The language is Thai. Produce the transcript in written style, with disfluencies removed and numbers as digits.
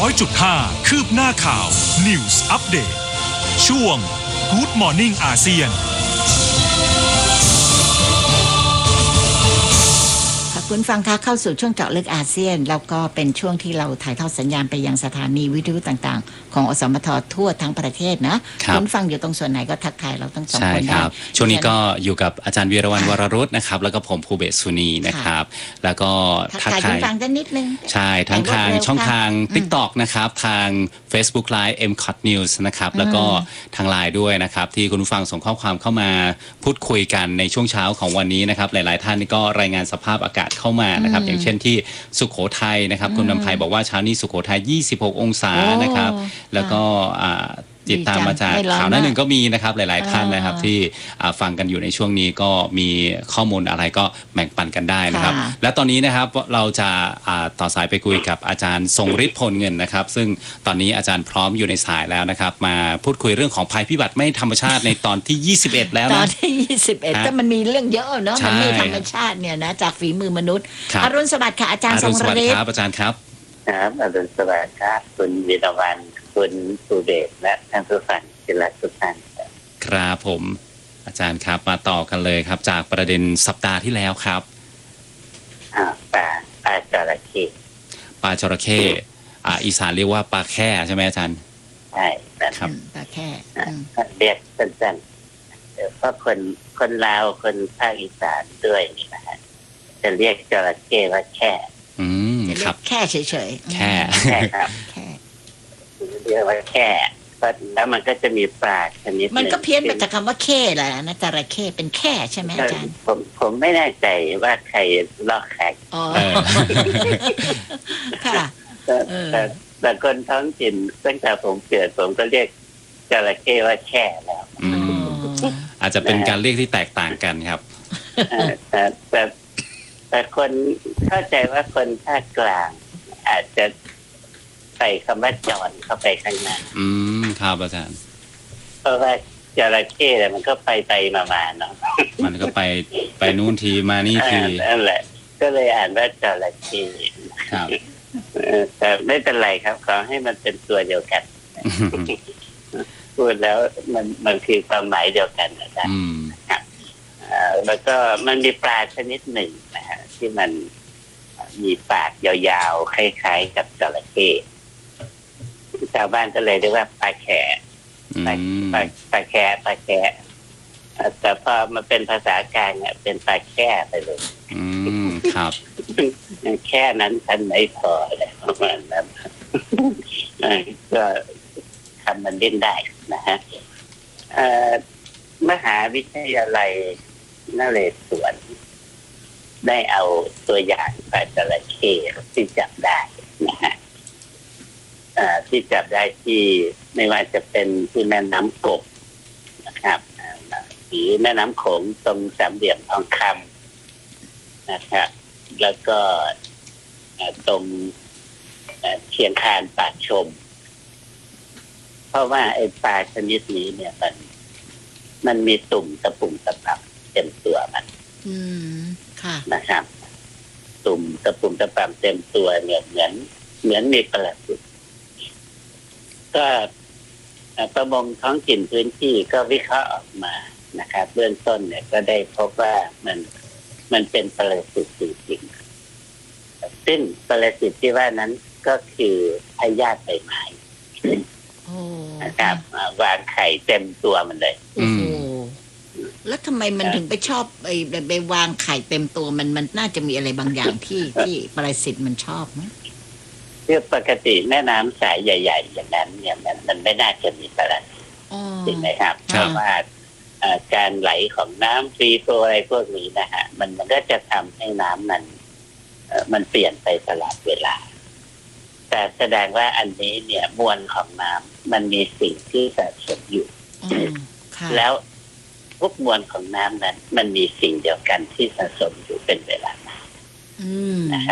100.5 คืบหน้าข่าว News Update ช่วง Good Morning อาเซียนคุณฟังคะเข้าสู่ช่วงเจาะลึกอาเซียนแล้วก็เป็นช่วงที่เราถ่ายทอดสัญญาณไปยังสถานีวิทยุต่างๆของอสมททั่วทั้งประเทศนะคุณฟังอยู่ตรงส่วนไหนก็ทักทายเราทั้งสองคนได้ช่วงนี้ก็อยู่กับอาจารย์วีรวรรณวรรุตนะครับแล้วก็ผมภูเบศสุนีนะครับแล้วก็ทักทายคุณฟังกันนิดนึงใช่ทั้งทางช่องทาง TikTok นะครับทาง Facebook Live MCOT News นะครับแล้วก็ทาง LINE ด้วยนะครับที่คุณผู้ฟังส่งข้อความเข้ามาพูดคุยกันในช่วงเช้าของวันนี้นะครับหลายๆท่านนี่ก็รายงานสภาพอากาศเข้ามานะครับอย่างเช่นที่สุโขทัยนะครับคุณนำไพบอกว่าเช้านี้สุโขทัย26องศานะครับแล้วก็ติดตามมาจากข่าวหน้าหนึ่งก็มีนะครับหลายๆท่านนะครับที่ฟังกันอยู่ในช่วงนี้ก็มีข้อมูลอะไรก็แบ่งปันกันได้นะครับและตอนนี้นะครับเราจะต่อสายไปคุยกับอาจารย์ทรงฤทธิ์พลเงินนะครับซึ่งตอนนี้อาจารย์พร้อมอยู่ในสายแล้วนะครับมาพูดคุยเรื่องของภัยพิบัติไม่ธรรมชาติในตอนที่21แล้วนะตอนที่21แต่มันมีเรื่องเยอะเนาะมันไม่ธรรมชาติเนี่ยนะจากฝีมือมนุษย์อรุณสวัสดิ์ค่ะอาจารย์ทรงฤทธิ์ครับอาจารย์ครับครับอรุณสวัสดิ์ครับคุณวีรวรรณคุณสุเดชและท่านผู้ฟังที่รักทุกท่านครับผมอาจารย์ครับมาต่อกันเลยครับจากประเด็นสัปดาห์ที่แล้วครับปลาจระเข้ปลาจระเข้อีสานเรียกว่าปลาแค่ใช่ไหมอาจารย์ใช่ครับปลาแค่เรียกสั้นๆเพราะคนลาวคนภาคอีสานด้วยนี่นะฮะจะเรียกจระเข้ว่าแค่ครับแค่เฉยๆแค่ครับเรียกว่าแค่แล้วมันก็จะมีปลาชนิดมันก็เพี้ยนไปจากคำว่าเข้แหละนะจระเข้เป็นแค่ใช่ไหมอาจารย์ผมไม่แน่ใจว่าใครลอกใครค่ะแต่คนท้องถิ่นตั้งแต่ผมเกิดผมก็เรียกจระเข้ว่าแค่แล้วอาจจะเป็นการเรียกที่แตกต่างกันครับแต่คนเข้าใจว่าคนภาคกลางอาจจะใส่คำว่าจอนเข้าไปข้างหน้าครับอาจารย์เพราะว่าจระเข้มันก็ไปมาเนาะมันก็ไปนู่นทีมานี่ทีนั่นแหละก็เลยอ่านว่าจระเข้ครับแต่ไม่เป็นไรครับขอให้มันเป็นตัวเดียวกันพูดแล้วมันคือความหมายเดียวกันนะครับแล้วก็มันมีปลาชนิดหนึ่งนะฮะที่มันมีปากยาวๆคล้ายๆกับจระเข้ชาวบ้านก็เลยเรียกว่าปลาแข่ปลาแข่แต่พอมาเป็นภาษากลางเนี่ยเป็นปลาแค่ไปเลยครับแค่นั้นท่านไม่พอเลยประมาณนั้นก็ทำมันเล่นได้นะฮะมหาวิทยาลัยนเรศวรได้เอาตัวอย่างปลาจระเข้ที่จับได้นะฮะที่จับได้ที่ไม่ว่าจะเป็นที่แม่น้ำกบนะครับหรือแม่น้ำโขงตรงสามเหลี่ยมทองคำนะครับแล้วก็ตรงเชียงคานปากชมเพราะว่าไอ้ปลาชนิดนี้เนี่ยมันมีตุ่มตะปุ่มตะปับเต็มตัวมันค่ะนะครับตุ่มตะปุ่มตะปับเต็มตัวเนี่ยเหมือนมีประหลาดก็ประมงท้องถิ่นพื้นที่ก็วิเคราะห์ออกมานะครับเบื้องต้นเนี่ยก็ได้พบว่ามันเป็นปรสิตจริงๆซึ่งปรสิตที่ว่านั้นก็คือพยาธิใบไม้นะครับวางไข่เต็มตัวมันเลยแล้วทำไมมันถึงไปชอบไปวางไข่เต็มตัวมันน่าจะมีอะไรบางอย่างที่ปรสิตมันชอบมั้ยคือปกติแม่น้ำสายใหญ่ๆอย่างนั้นเนี่ยมันไม่น่าจะมีปรสิตจริงไหมครับเพราะว่าการไหลของน้ำฟรีโฟลว์อะไรพวกนี้นะฮะมันก็จะทำให้น้ำมันเปลี่ยนไปตลอดเวลาแต่แสดงว่าอันนี้เนี่ยมวลของน้ำมันมีสิ่งที่สะสมอยู่แล้วทุกมวลของน้ำนั้นมันมีสิ่งเดียวกันที่สะสมอยู่เป็นเวลานาน